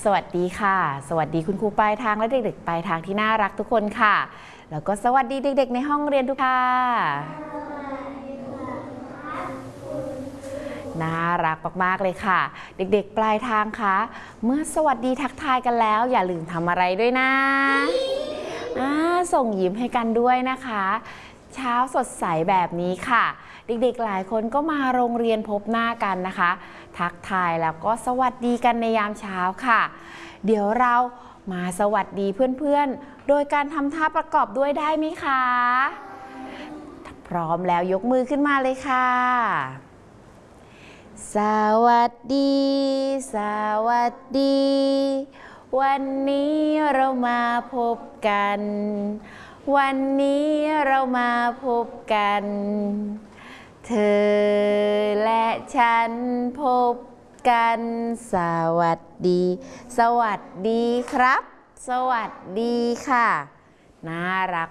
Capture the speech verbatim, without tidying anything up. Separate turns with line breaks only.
สวัสดีค่ะสวัสดีคุณครูปลายทางและเด็กๆปลายทางที่น่ารักทุกคนค่ะแล้วก็สวัสดีเด็กๆในห้องเรียนทุกค่ะน่ารักมากๆเลยค่ะเด็กๆปลายทางคะเมื่อสวัสดีทักทายกันแล้วอย่าลืมทำอะไรด้วยนะส่งยิ้มให้กันด้วยนะคะเช้าสดใสแบบนี้ค่ะเด็กๆหลายคนก็มาโรงเรียนพบหน้ากันนะคะทักทายแล้วก็สวัสดีกันในยามเช้าค่ะเดี๋ยวเรามาสวัสดีเพื่อนๆโดยการทำท่าประกอบด้วยได้ไหมคะพร้อมแล้วยกมือขึ้นมาเลยค่ะสวัสดีสวัสดีวันนี้เรามาพบกันวันนี้เรามาพบกันเธอและฉันพบกันสวัสดีสวัสดีครับสวัสดีค่ะน่ารัก